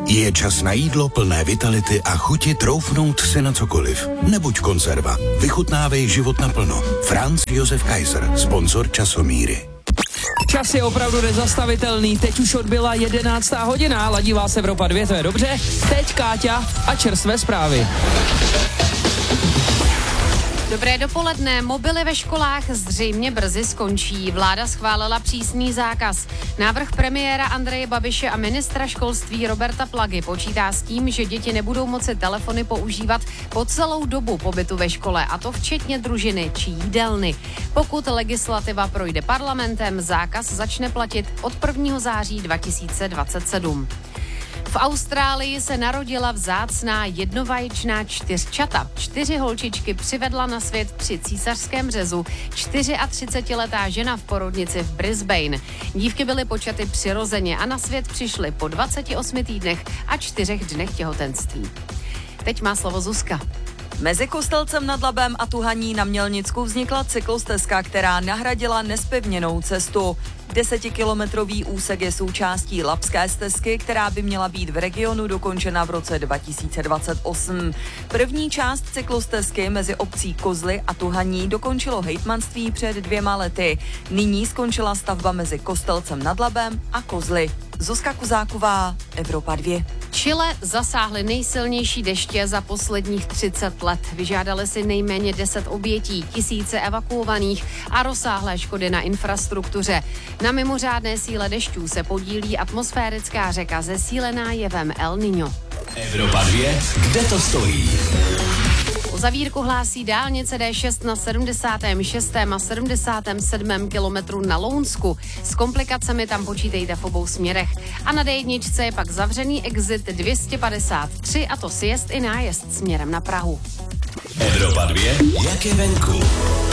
Je čas na jídlo plné vitality a chuti troufnout si na cokoliv. Nebuď konzerva. Vychutnávej život naplno. Franz Josef Kaiser, sponzor Časomíry. Čas je opravdu nezastavitelný, teď už odbyla 11. hodina, ladí vás Evropa 2, to je dobře. Teď Káťa a čerstvé zprávy. Dobré dopoledne. Mobily ve školách zřejmě brzy skončí. Vláda schválila přísný zákaz. Návrh premiéra Andreje Babiše a ministra školství Roberta Plagy počítá s tím, že děti nebudou moci telefony používat po celou dobu pobytu ve škole, a to včetně družiny či jídelny. Pokud legislativa projde parlamentem, zákaz začne platit od 1. září 2027. V Austrálii se narodila vzácná jednovaječná čtyřčata. 4 holčičky přivedla na svět při císařském řezu 34letá žena v porodnici v Brisbane. Dívky byly počaty přirozeně a na svět přišly po 28 týdnech a 4 dnech těhotenství. Teď má slovo Zuzka. Mezi Kostelcem nad Labem a Tuhaní na Mělnicku vznikla cyklostezka, která nahradila nezpevněnou cestu. 10kilometrový úsek je součástí labské stezky, která by měla být v regionu dokončena v roce 2028. První část cyklostezky mezi obcí Kozly a Tuhaní dokončilo hejtmanství před 2 lety. Nyní skončila stavba mezi Kostelcem nad Labem a Kozly. Zuzka Kuzáková, Evropa 2. Chile zasáhly nejsilnější deště za posledních 30 let. Vyžádali si nejméně 10 obětí, tisíce evakuovaných a rozsáhlé škody na infrastruktuře. Na mimořádné síle dešťů se podílí atmosférická řeka zesílená jevem El Niño. Evropa 2, kde to stojí? Uzavírku hlásí dálnice D6 na 76. a 77. kilometru na Lounsku. S komplikacemi tam počítejte v obou směrech. A na D1 je pak zavřený exit 253, a to sjezd i nájezd směrem na Prahu. Evropa 2, jak je venku?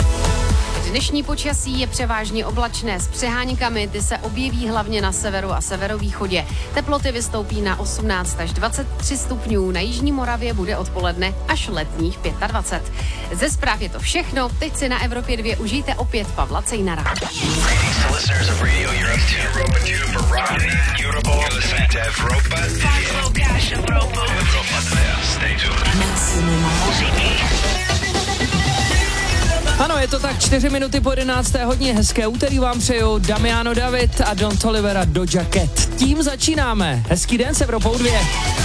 Dnešní počasí je převážně oblačné s přeháňkami, ty se objeví hlavně na severu a severovýchodě. Teploty vystoupí na 18 až 23 stupňů, na jižní Moravě bude odpoledne až letních 25. Ze zpráv je to všechno, teď si na Evropě 2 užijte opět Pavla Cejnara. Ano, je to tak 4 minuty po 11. hodině. Hezké úterý vám přeju Damiano David a Don Tolivera Doja Cat. Tím začínáme. Hezký den s Evropou 2.